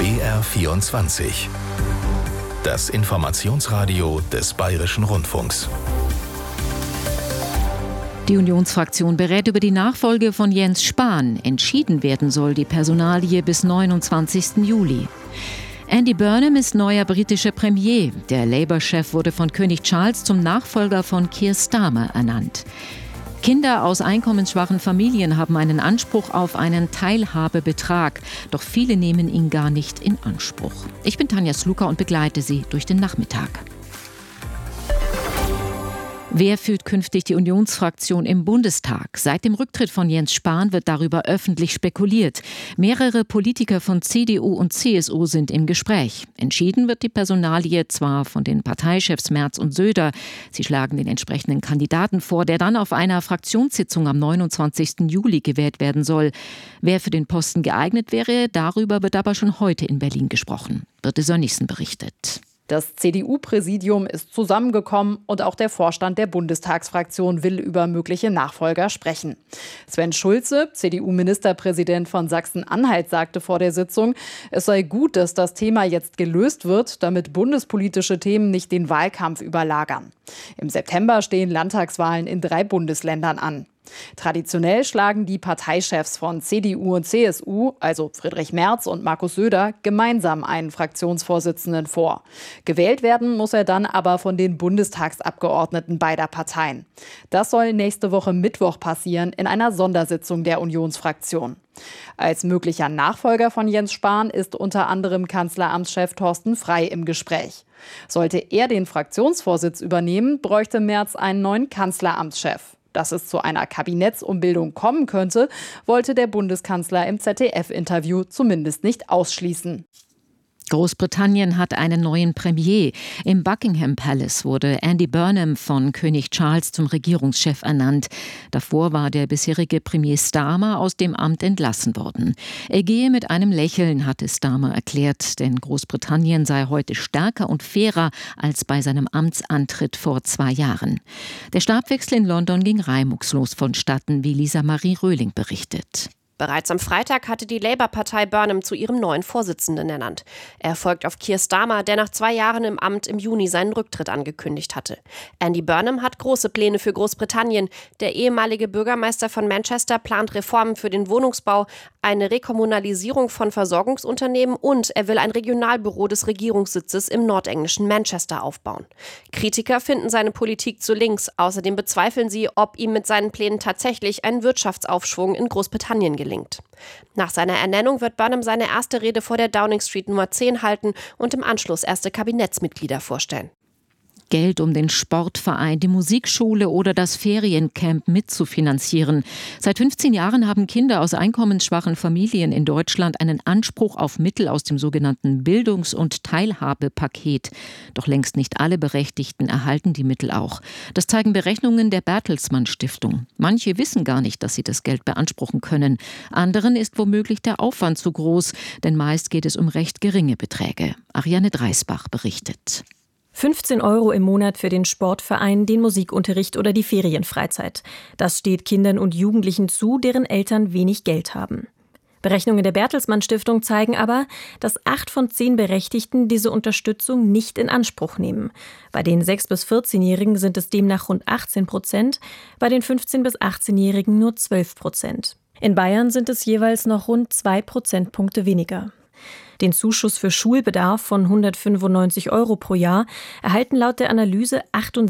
BR24. Das Informationsradio des Bayerischen Rundfunks. Die Unionsfraktion berät über die Nachfolge von Jens Spahn. Entschieden werden soll die Personalie bis 29. Juli. Andy Burnham ist neuer britischer Premier. Der Labour-Chef wurde von König Charles zum Nachfolger von Keir Starmer ernannt. Kinder aus einkommensschwachen Familien haben einen Anspruch auf einen Teilhabebetrag. Doch viele nehmen ihn gar nicht in Anspruch. Ich bin Tanja Sluka und begleite Sie durch den Nachmittag. Wer führt künftig die Unionsfraktion im Bundestag? Seit dem Rücktritt von Jens Spahn wird darüber öffentlich spekuliert. Mehrere Politiker von CDU und CSU sind im Gespräch. Entschieden wird die Personalie zwar von den Parteichefs Merz und Söder. Sie schlagen den entsprechenden Kandidaten vor, der dann auf einer Fraktionssitzung am 29. Juli gewählt werden soll. Wer für den Posten geeignet wäre, darüber wird aber schon heute in Berlin gesprochen. Birte Sönnigsen berichtet. Das CDU-Präsidium ist zusammengekommen und auch der Vorstand der Bundestagsfraktion will über mögliche Nachfolger sprechen. Sven Schulze, CDU-Ministerpräsident von Sachsen-Anhalt, sagte vor der Sitzung, es sei gut, dass das Thema jetzt gelöst wird, damit bundespolitische Themen nicht den Wahlkampf überlagern. Im September stehen Landtagswahlen in 3 Bundesländern an. Traditionell schlagen die Parteichefs von CDU und CSU, also Friedrich Merz und Markus Söder, gemeinsam einen Fraktionsvorsitzenden vor. Gewählt werden muss er dann aber von den Bundestagsabgeordneten beider Parteien. Das soll nächste Woche Mittwoch passieren in einer Sondersitzung der Unionsfraktion. Als möglicher Nachfolger von Jens Spahn ist unter anderem Kanzleramtschef Thorsten Frey im Gespräch. Sollte er den Fraktionsvorsitz übernehmen, bräuchte Merz einen neuen Kanzleramtschef. Dass es zu einer Kabinettsumbildung kommen könnte, wollte der Bundeskanzler im ZDF-Interview zumindest nicht ausschließen. Großbritannien hat einen neuen Premier. Im Buckingham Palace wurde Andy Burnham von König Charles zum Regierungschef ernannt. Davor war der bisherige Premier Starmer aus dem Amt entlassen worden. Er gehe mit einem Lächeln, hatte Starmer erklärt, denn Großbritannien sei heute stärker und fairer als bei seinem Amtsantritt vor 2 Jahren. Der Stabwechsel in London ging reibungslos vonstatten, wie Lisa Marie Röhling berichtet. Bereits am Freitag hatte die Labour-Partei Burnham zu ihrem neuen Vorsitzenden ernannt. Er folgt auf Keir Starmer, der nach 2 Jahren im Amt im Juni seinen Rücktritt angekündigt hatte. Andy Burnham hat große Pläne für Großbritannien. Der ehemalige Bürgermeister von Manchester plant Reformen für den Wohnungsbau, eine Rekommunalisierung von Versorgungsunternehmen und er will ein Regionalbüro des Regierungssitzes im nordenglischen Manchester aufbauen. Kritiker finden seine Politik zu links. Außerdem bezweifeln sie, ob ihm mit seinen Plänen tatsächlich ein Wirtschaftsaufschwung in Großbritannien gelingt. Nach seiner Ernennung wird Burnham seine erste Rede vor der Downing Street Nummer 10 halten und im Anschluss erste Kabinettsmitglieder vorstellen. Geld, um den Sportverein, die Musikschule oder das Feriencamp mitzufinanzieren. Seit 15 Jahren haben Kinder aus einkommensschwachen Familien in Deutschland einen Anspruch auf Mittel aus dem sogenannten Bildungs- und Teilhabepaket. Doch längst nicht alle Berechtigten erhalten die Mittel auch. Das zeigen Berechnungen der Bertelsmann Stiftung. Manche wissen gar nicht, dass sie das Geld beanspruchen können. Anderen ist womöglich der Aufwand zu groß, denn meist geht es um recht geringe Beträge. Ariane Dreisbach berichtet. 15 € im Monat für den Sportverein, den Musikunterricht oder die Ferienfreizeit. Das steht Kindern und Jugendlichen zu, deren Eltern wenig Geld haben. Berechnungen der Bertelsmann Stiftung zeigen aber, dass 8 von 10 Berechtigten diese Unterstützung nicht in Anspruch nehmen. Bei den 6- bis 14-Jährigen sind es demnach rund 18%, bei den 15- bis 18-Jährigen nur 12%. In Bayern sind es jeweils noch rund 2 Prozentpunkte weniger. Den Zuschuss für Schulbedarf von 195 € pro Jahr erhalten laut der Analyse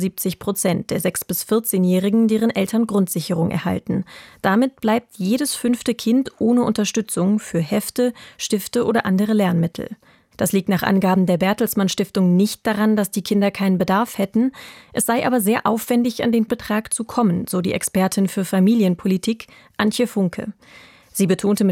78% der 6- bis 14-Jährigen, deren Eltern Grundsicherung erhalten. Damit bleibt jedes 5. Kind ohne Unterstützung für Hefte, Stifte oder andere Lernmittel. Das liegt nach Angaben der Bertelsmann Stiftung nicht daran, dass die Kinder keinen Bedarf hätten. Es sei aber sehr aufwendig, an den Betrag zu kommen, so die Expertin für Familienpolitik Antje Funke. Sie betonte